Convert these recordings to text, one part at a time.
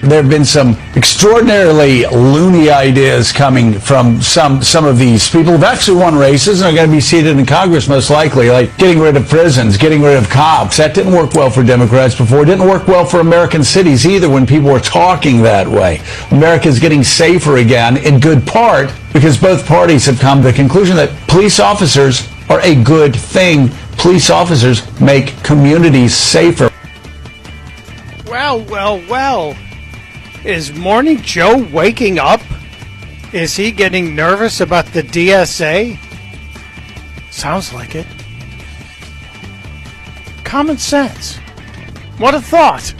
there have been some extraordinarily loony ideas coming from some of these people who've actually won races and are going to be seated in Congress most likely, like getting rid of prisons, getting rid of cops. That didn't work well for Democrats before. It didn't work well for American cities either when people were talking that way. America's getting safer again, in good part because both parties have come to the conclusion that police officers are a good thing. Police officers make communities safer. Well. Is Morning Joe waking up? Is he getting nervous about the DSA? Sounds like it. Common sense. What a thought.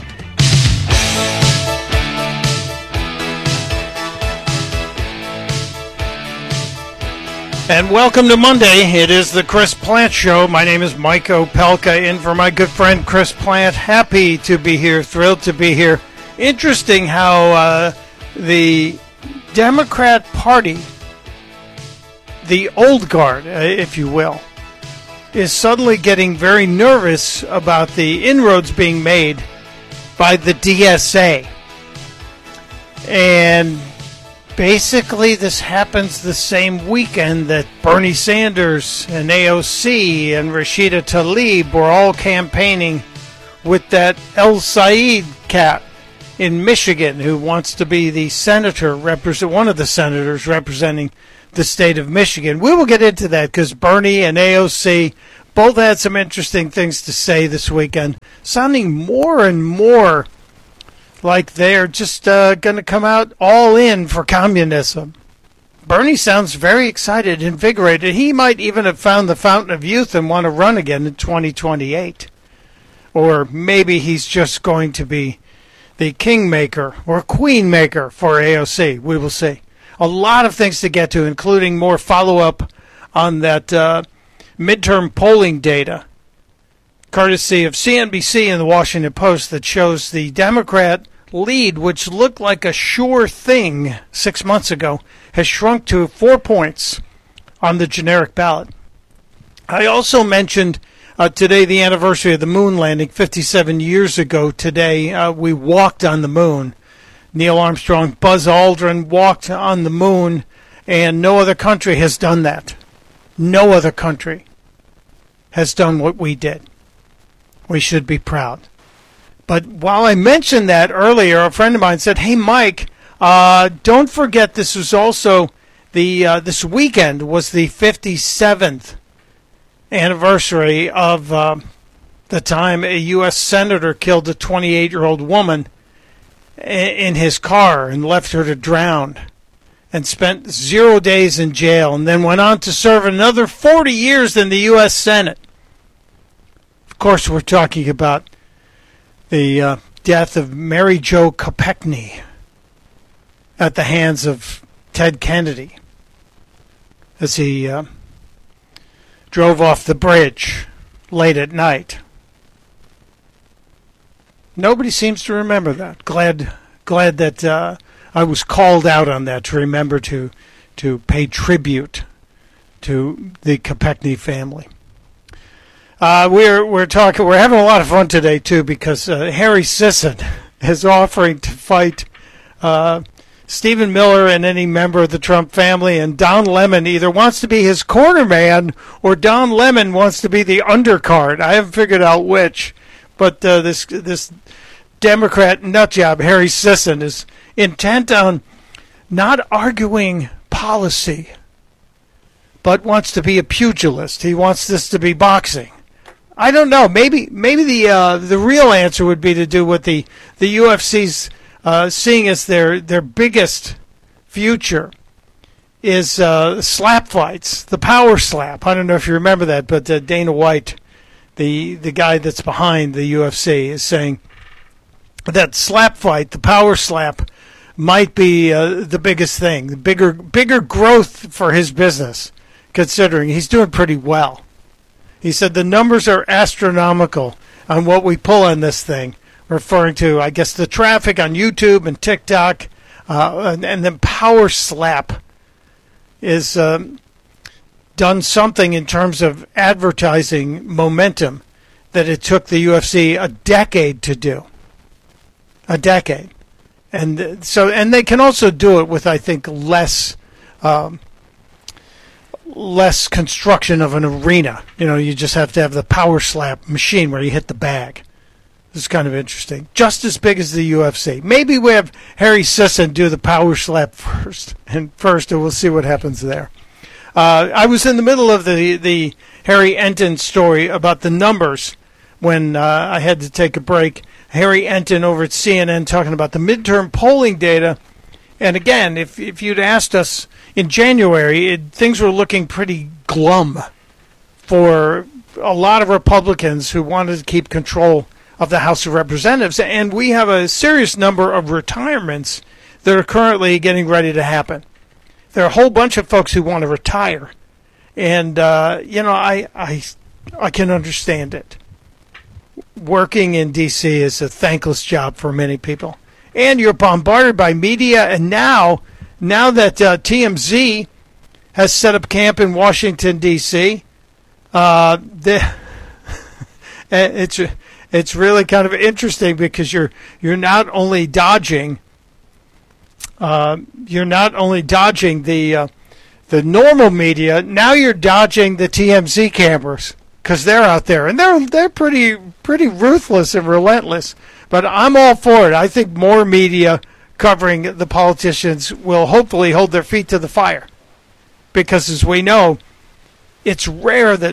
And welcome to Monday. It is the Chris Plante Show. My name is Mike Opelka, in for my good friend Chris Plante. Happy to be here, thrilled to be here. Interesting how the Democrat Party, the old guard, if you will, is suddenly getting very nervous about the inroads being made by the DSA. And basically this happens the same weekend that Bernie Sanders and AOC and Rashida Tlaib were all campaigning with that El Said cat in Michigan, who wants to be the senator, one of the senators representing the state of Michigan. We will get into that because Bernie and AOC both had some interesting things to say this weekend, sounding more and more like they're just going to come out all in for communism. Bernie sounds very excited, invigorated. He might even have found the fountain of youth and want to run again in 2028. Or maybe he's just going to be the kingmaker or queenmaker for AOC. We will see. A lot of things to get to, including more follow-up on that midterm polling data, courtesy of CNBC and the Washington Post, that shows the Democrat lead, which looked like a sure thing 6 months ago, has shrunk to 4 points on the generic ballot. I also mentioned today the anniversary of the moon landing. 57 years ago today, we walked on the moon. Neil Armstrong, Buzz Aldrin walked on the moon, and no other country has done that. No other country has done what we did. We should be proud. But while I mentioned that earlier, a friend of mine said, "Hey, Mike, don't forget this was also this weekend was the 57th anniversary of the time a U.S. senator killed a 28-year-old woman in his car and left her to drown and spent 0 days in jail and then went on to serve another 40 years in the U.S. Senate." Of course, we're talking about the death of Mary Jo Kopechne at the hands of Ted Kennedy as he drove off the bridge late at night. Nobody seems to remember that. Glad that I was called out on that, to remember to pay tribute to the Kopechne family. We're having a lot of fun today too, because Harry Sisson is offering to fight Stephen Miller and any member of the Trump family, and Don Lemon either wants to be his corner man or Don Lemon wants to be the undercard. I haven't figured out which, but this Democrat nutjob, Harry Sisson, is intent on not arguing policy, but wants to be a pugilist. He wants this to be boxing. I don't know. Maybe the real answer would be to do what the UFC's seeing as their biggest future is slap fights, the power slap. I don't know if you remember that, but Dana White, the guy that's behind the UFC, is saying that slap fight, the power slap, might be the biggest thing, the bigger growth for his business, considering he's doing pretty well. He said the numbers are astronomical on what we pull on this thing, referring to, I guess, the traffic on YouTube and TikTok, and then Power Slap is done something in terms of advertising momentum that it took the UFC a decade to do. A decade. And they can also do it with, I think, less construction of an arena. You just have to have the power slap machine where you hit the bag. This is kind of interesting. Just as big as the UFC. Maybe we have Harry Sisson do the power slap first, and we'll see what happens there. I was in the middle of the Harry Enton story about the numbers when I had to take a break. Harry Enton over at CNN talking about the midterm polling data. And again, if you'd asked us in January, things were looking pretty glum for a lot of Republicans who wanted to keep control of the House of Representatives. And we have a serious number of retirements that are currently getting ready to happen. There are a whole bunch of folks who want to retire. And, I can understand it. Working in D.C. is a thankless job for many people. And you're bombarded by media. And now that TMZ has set up camp in Washington, D.C., it's really kind of interesting because you're not only dodging the normal media, now you're dodging the TMZ cameras because they're out there and they're pretty ruthless and relentless. But I'm all for it. I think more media covering the politicians will hopefully hold their feet to the fire, because as we know, it's rare that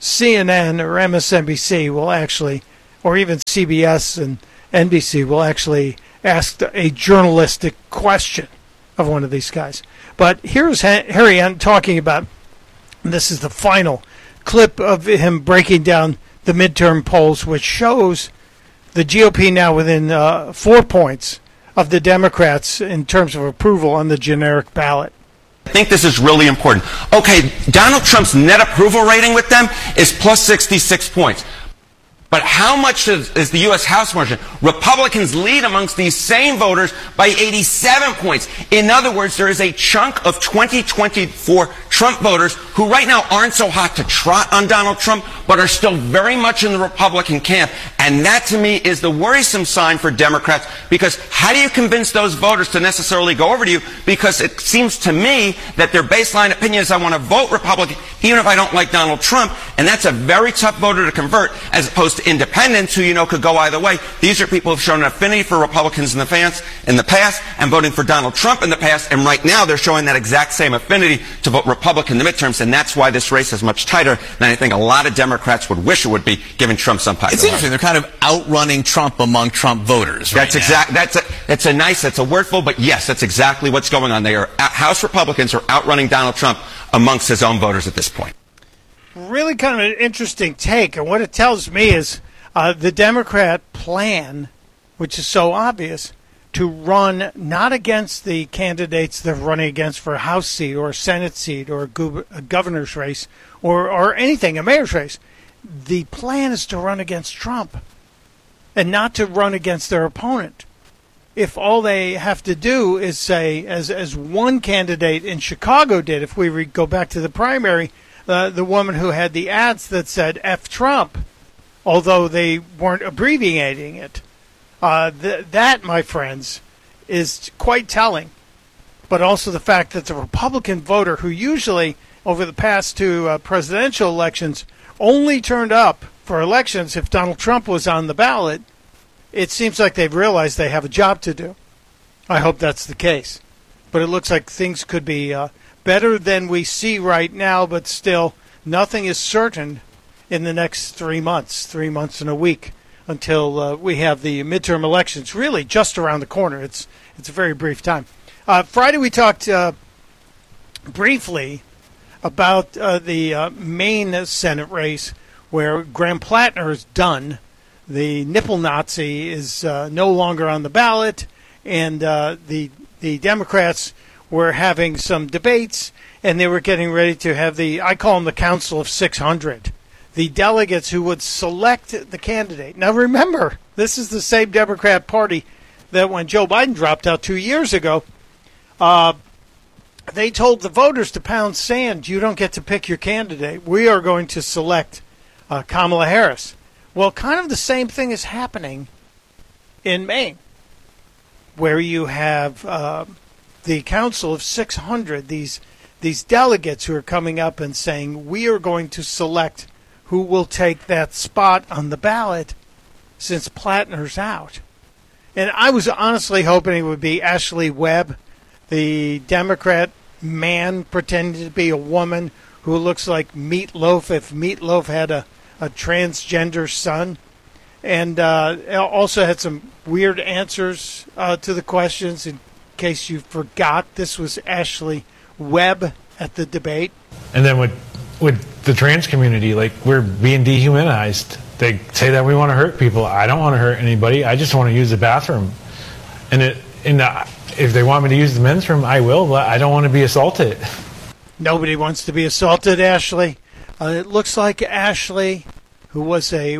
CNN or MSNBC will actually, or even CBS and NBC will actually ask a journalistic question of one of these guys. But here's Harry Enton talking about, and this is the final clip of him breaking down the midterm polls, which shows the GOP now within 4 points of the Democrats in terms of approval on the generic ballot. I think this is really important. Okay, Donald Trump's net approval rating with them is plus 66 points. But how much is the U.S. House margin? Republicans lead amongst these same voters by 87 points. In other words, there is a chunk of 2024 Trump voters who right now aren't so hot to trot on Donald Trump, but are still very much in the Republican camp. And that, to me, is the worrisome sign for Democrats, because how do you convince those voters to necessarily go over to you? Because it seems to me that their baseline opinion is, I want to vote Republican, even if I don't like Donald Trump. And that's a very tough voter to convert, as opposed to independents who, could go either way. These are people who have shown an affinity for Republicans in the past and voting for Donald Trump in the past. And right now they're showing that exact same affinity to vote Republican in the midterms. And that's why this race is much tighter than I think a lot of Democrats would wish it would be, given Trump's unpopularity. It's interesting. They're kind of outrunning Trump among Trump voters right now. That's a wordful, but yes, that's exactly what's going on. They are, House Republicans are outrunning Donald Trump amongst his own voters at this point. Really kind of an interesting take. And what it tells me is the Democrat plan, which is so obvious, to run not against the candidates they're running against for a House seat or a Senate seat or a governor's race or anything, a mayor's race. The plan is to run against Trump and not to run against their opponent. If all they have to do is say, as one candidate in Chicago did, if we go back to the primary, the woman who had the ads that said F Trump, although they weren't abbreviating it. That, my friends, is quite telling. But also the fact that the Republican voter, who usually, over the past two presidential elections, only turned up for elections if Donald Trump was on the ballot, it seems like they've realized they have a job to do. I hope that's the case. But it looks like things could be better than we see right now, but still nothing is certain in the next 3 months and a week, until we have the midterm elections really just around the corner. It's a very brief time. Friday we talked briefly about the Maine Senate race, where Graham Plattner is done. The nipple Nazi is no longer on the ballot, and the Democrats were having some debates, and they were getting ready to have I call them the Council of 600. The delegates who would select the candidate. Now remember, this is the same Democrat Party that when Joe Biden dropped out 2 years ago, they told the voters to pound sand. You don't get to pick your candidate. We are going to select Kamala Harris. Well, kind of the same thing is happening in Maine. where you have the Council of 600, these delegates who are coming up and saying, we are going to select who will take that spot on the ballot since Plattner's out. And I was honestly hoping it would be Ashley Webb, the Democrat man pretending to be a woman who looks like Meatloaf if Meatloaf had a transgender son. And also had some weird answers to the questions. In case you forgot, this was Ashley Webb at the debate. And then with the trans community, like, we're being dehumanized. They say that we want to hurt people. I don't want to hurt anybody. I just want to use the bathroom. And if they want me to use the men's room, I will, but I don't want to be assaulted. Nobody wants to be assaulted, Ashley. It looks like Ashley, who was a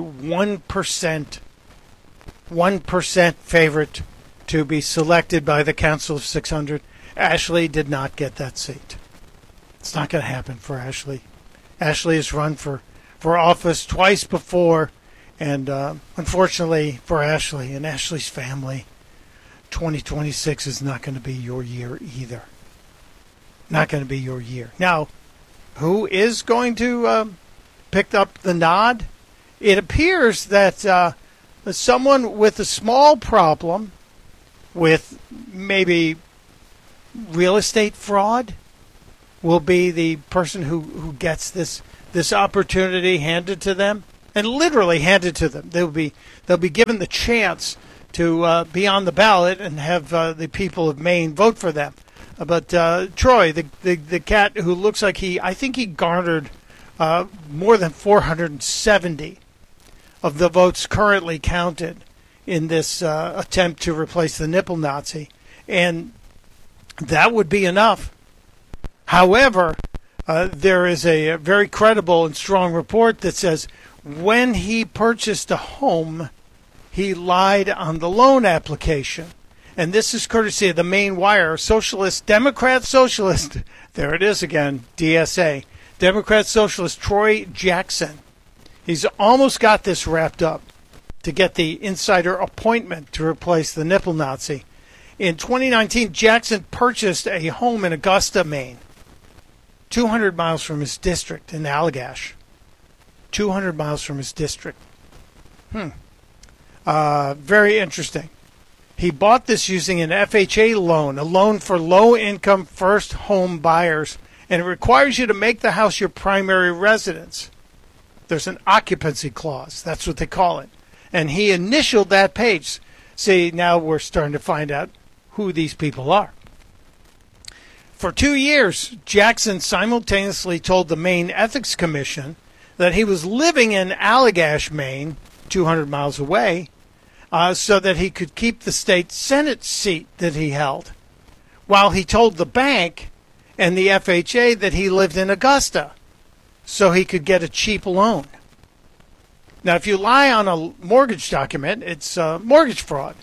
1% favorite to be selected by the Council of 600, Ashley did not get that seat. It's not going to happen for Ashley. Ashley has run for office twice before, and unfortunately for Ashley and Ashley's family, 2026 is not going to be your year either. Not going to be your year. Now, who is going to pick up the nod? It appears that someone with a small problem with maybe real estate fraud will be the person who gets this opportunity handed to them, and literally handed to them. They'll be given the chance to be on the ballot and have the people of Maine vote for them. But Troy, the cat who looks like I think he garnered more than 470 of the votes currently counted in this attempt to replace the nipple Nazi, and that would be enough. However, there is a very credible and strong report that says when he purchased a home, he lied on the loan application. And this is courtesy of the Maine Wire, Democrat socialist, there it is again, DSA, Democrat socialist Troy Jackson. He's almost got this wrapped up to get the insider appointment to replace the nipple Nazi. In 2019, Jackson purchased a home in Augusta, Maine, 200 miles from his district in Allagash. 200 miles from his district. Very interesting. He bought this using an FHA loan, a loan for low-income first home buyers, and it requires you to make the house your primary residence. There's an occupancy clause. That's what they call it. And he initialed that page. See, now we're starting to find out who these people are. For 2 years, Jackson simultaneously told the Maine Ethics Commission that he was living in Allagash, Maine, 200 miles away, so that he could keep the state Senate seat that he held, while he told the bank and the FHA that he lived in Augusta, so he could get a cheap loan. Now, if you lie on a mortgage document, it's mortgage fraud.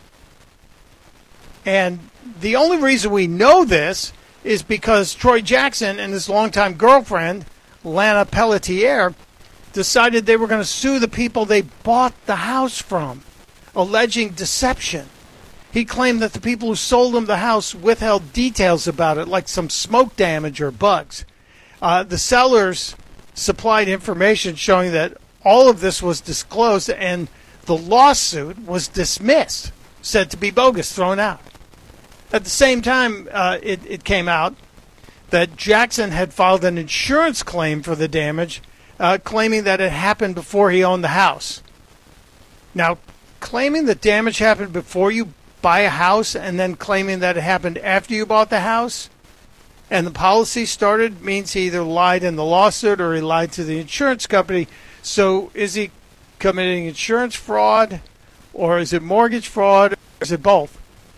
And the only reason we know this is because Troy Jackson and his longtime girlfriend, Lana Pelletier, decided they were going to sue the people they bought the house from, alleging deception. He claimed that the people who sold him the house withheld details about it, like some smoke damage or bugs. The sellers supplied information showing that all of this was disclosed, and the lawsuit was dismissed, said to be bogus, thrown out. At the same time, it came out that Jackson had filed an insurance claim for the damage, claiming that it happened before he owned the house. Now, claiming that damage happened before you buy a house and then claiming that it happened after you bought the house and the policy started means he either lied in the lawsuit or he lied to the insurance company. So is he committing insurance fraud, or is it mortgage fraud, or is it both?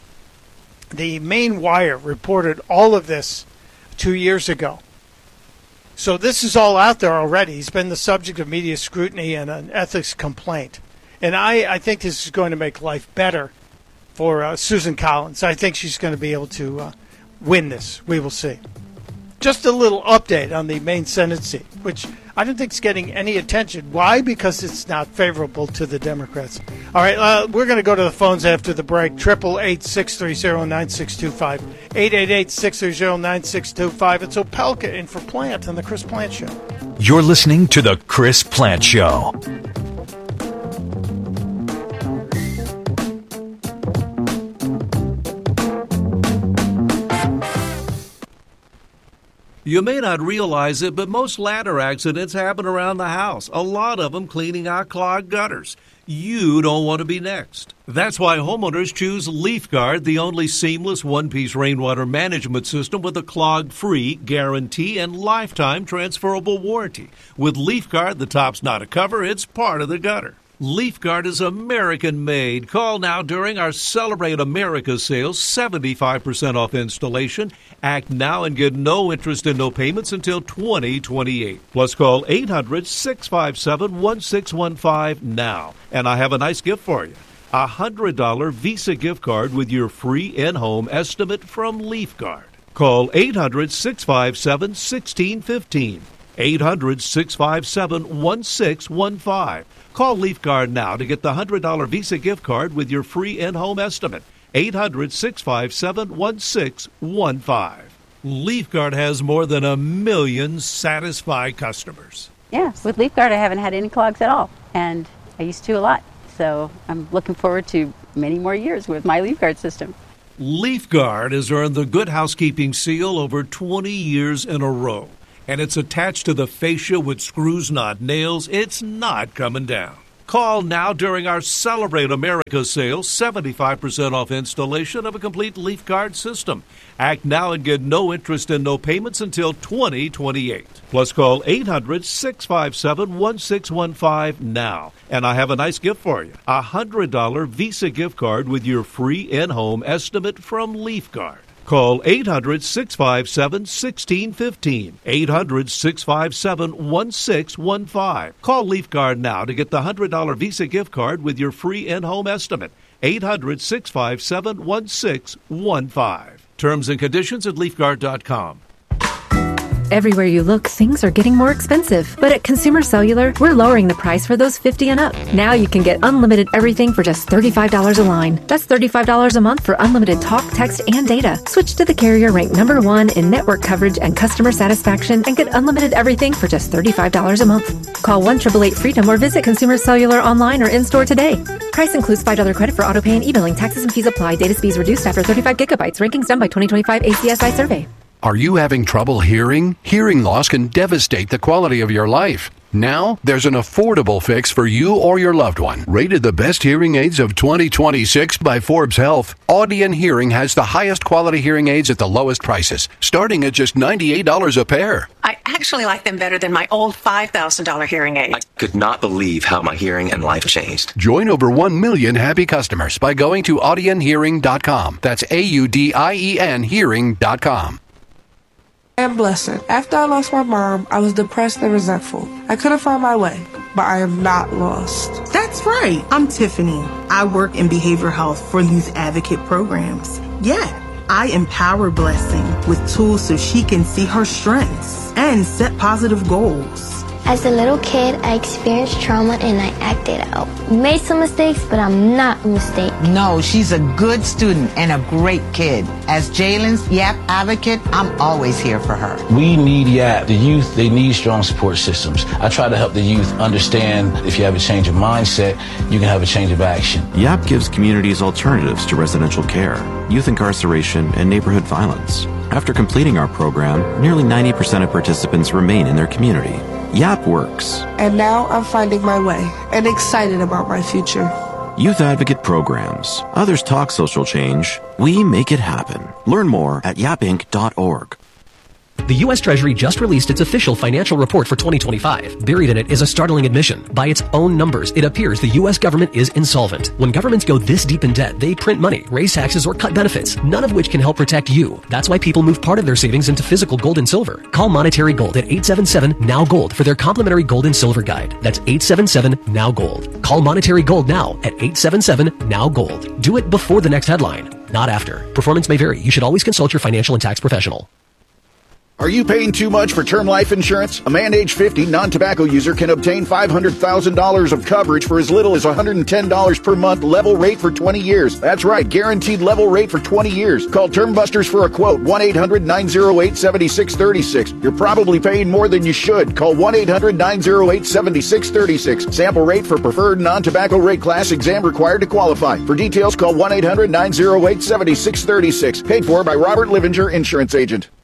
The Maine Wire reported all of this 2 years ago. So this is all out there already. He's been the subject of media scrutiny and an ethics complaint. And I think this is going to make life better for Susan Collins. I think she's going to be able to win this. We will see. Just a little update on the Maine Senate seat, which I don't think is getting any attention. Why? Because it's not favorable to the Democrats. All right, we're going to go to the phones after the break. 888-630-9625. 888-630-9625. It's Opelka in for Plant on the Chris Plant Show. You're listening to the Chris Plant Show. You may not realize it, but most ladder accidents happen around the house, a lot of them cleaning out clogged gutters. You don't want to be next. That's why homeowners choose LeafGuard, the only seamless one-piece rainwater management system with a clog-free guarantee and lifetime transferable warranty. With LeafGuard, the top's not a cover, it's part of the gutter. LeafGuard is American-made. Call now during our Celebrate America sales, 75% off installation. Act now and get no interest and no payments until 2028. Plus call 800-657-1615 now. And I have a nice gift for you. A $100 Visa gift card with your free in-home estimate from LeafGuard. Call 800-657-1615. 800-657-1615. Call LeafGuard now to get the $100 Visa gift card with your free in-home estimate. 800-657-1615. LeafGuard has more than 1 million satisfied customers. Yeah, with LeafGuard I haven't had any clogs at all, and I used to a lot. So I'm looking forward to many more years with my LeafGuard system. LeafGuard has earned the Good Housekeeping seal over 20 years in a row. And it's attached to the fascia with screws, not nails. It's not coming down. Call now during our Celebrate America sale, 75% off installation of a complete LeafGuard system. Act now and get no interest and no payments until 2028. Plus call 800-657-1615 now. And I have a nice gift for you. A $100 Visa gift card with your free in-home estimate from LeafGuard. Call 800-657-1615. 800-657-1615. Call LeafGuard now to get the $100 Visa gift card with your free in-home estimate. 800-657-1615. Terms and conditions at LeafGuard.com. Everywhere you look, things are getting more expensive. But at Consumer Cellular, we're lowering the price for those 50 and up. Now you can get unlimited everything for just $35 a line. That's $35 a month for unlimited talk, text, and data. Switch to the carrier ranked #1 in network coverage and customer satisfaction and get unlimited everything for just $35 a month. Call 1-888-FREEDOM or visit Consumer Cellular online or in-store today. Price includes $5 credit for auto pay and e-billing. Taxes and fees apply. Data speeds reduced after 35 gigabytes. Rankings done by 2025 ACSI survey. Are you having trouble hearing? Hearing loss can devastate the quality of your life. Now, there's an affordable fix for you or your loved one. Rated the best hearing aids of 2026 by Forbes Health, Audion Hearing has the highest quality hearing aids at the lowest prices, starting at just $98 a pair. I actually like them better than my old $5,000 hearing aid. I could not believe how my hearing and life changed. Join over 1 million happy customers by going to audionhearing.com. That's AUDIEN hearing.com. I am blessed. After I lost my mom, I was depressed and resentful. I couldn't find my way, but I am not lost. That's right. I'm Tiffany. I work in behavioral health for youth advocate programs. Yeah, I empower Blessing with tools so she can see her strengths and set positive goals. As a little kid, I experienced trauma and I acted out. Made some mistakes, but I'm not a mistake. No, she's a good student and a great kid. As Jalen's YAP advocate, I'm always here for her. We need YAP. The youth, they need strong support systems. I try to help the youth understand if you have a change of mindset, you can have a change of action. YAP gives communities alternatives to residential care, youth incarceration, and neighborhood violence. After completing our program, nearly 90% of participants remain in their community. YAP works. And now I'm finding my way and excited about my future. Youth Advocate Programs. Others talk social change. We make it happen. Learn more at yapinc.org. The U.S. Treasury just released its official financial report for 2025. Buried in it is a startling admission. By its own numbers, it appears the U.S. government is insolvent. When governments go this deep in debt, they print money, raise taxes, or cut benefits, none of which can help protect you. That's why people move part of their savings into physical gold and silver. Call Monetary Gold at 877-NOW-GOLD for their complimentary gold and silver guide. That's 877-NOW-GOLD. Call Monetary Gold now at 877-NOW-GOLD. Do it before the next headline, not after. Performance may vary. You should always consult your financial and tax professional. Are you paying too much for term life insurance? A man age 50 non-tobacco user can obtain $500,000 of coverage for as little as $110 per month, level rate for 20 years. That's right, guaranteed level rate for 20 years. Call Term Busters for a quote, 1-800-908-7636. You're probably paying more than you should. Call 1-800-908-7636. Sample rate for preferred non-tobacco rate class, exam required to qualify. For details, call 1-800-908-7636. Paid for by Robert Livinger, Insurance Agent.